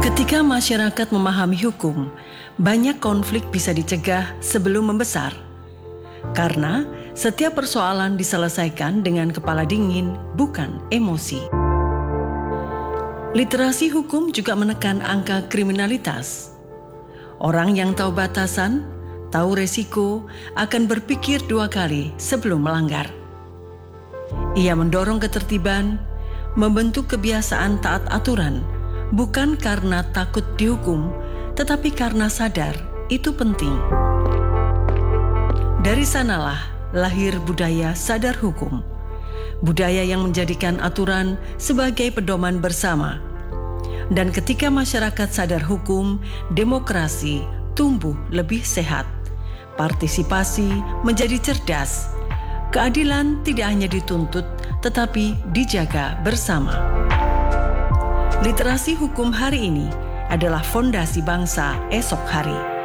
Ketika masyarakat memahami hukum, banyak konflik bisa dicegah sebelum membesar. Karena setiap persoalan diselesaikan dengan kepala dingin, bukan emosi. Literasi hukum juga menekan angka kriminalitas. Orang yang tahu batasan, tahu resiko, akan berpikir 2 kali sebelum melanggar. Ia mendorong ketertiban, membentuk kebiasaan taat aturan, bukan karena takut dihukum, tetapi karena sadar itu penting. Dari sanalah lahir budaya sadar hukum, budaya yang menjadikan aturan sebagai pedoman bersama. Dan ketika masyarakat sadar hukum, demokrasi tumbuh lebih sehat, partisipasi menjadi cerdas, keadilan tidak hanya dituntut, tetapi dijaga bersama. Literasi hukum hari ini adalah fondasi bangsa esok hari.